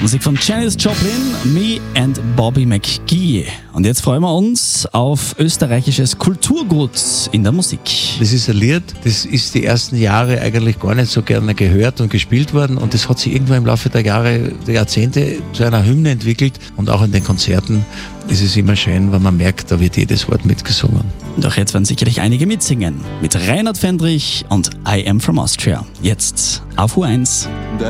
Musik von Janis Joplin, Me and Bobby McGee. Und jetzt freuen wir uns auf österreichisches Kulturgut in der Musik. Das ist ein Lied, das ist die ersten Jahre eigentlich gar nicht so gerne gehört und gespielt worden und das hat sich irgendwann im Laufe der Jahre, der Jahrzehnte zu einer Hymne entwickelt und auch in den Konzerten ist es immer schön, wenn man merkt, da wird jedes Wort mitgesungen. Doch jetzt werden sicherlich einige mitsingen. Mit Reinhard Fendrich und I Am From Austria. Jetzt auf U1.